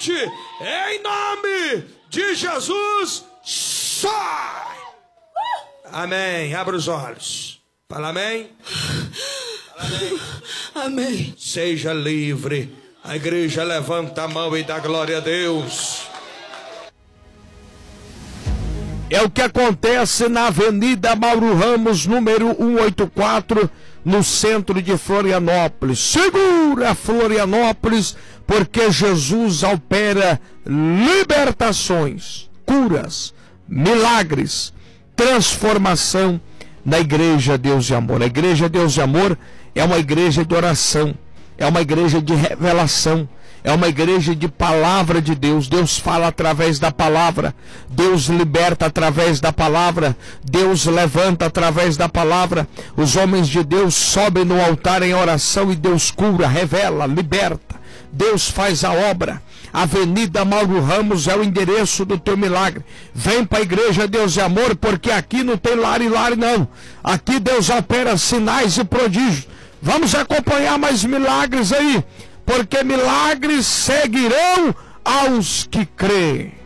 doente, em nome de Jesus, sai! Amém. Abra os olhos. Fala amém. Fala amém. Amém. Seja livre. A igreja levanta a mão e dá glória a Deus. É o que acontece na Avenida Mauro Ramos, número 184, no centro de Florianópolis. Segura Florianópolis, porque Jesus opera libertações, curas, milagres, transformação na Igreja Deus de Amor. A Igreja Deus de Amor é uma igreja de oração, é uma igreja de revelação, é uma igreja de palavra de Deus. Deus fala através da palavra, Deus liberta através da palavra, Deus levanta através da palavra. Os homens de Deus sobem no altar em oração e Deus cura, revela, liberta. Deus faz a obra. Avenida Mauro Ramos é o endereço do teu milagre. Vem para a Igreja Deus de Amor, porque aqui não tem lar não. Aqui Deus opera sinais e prodígios. Vamos acompanhar mais milagres aí, porque milagres seguirão aos que creem.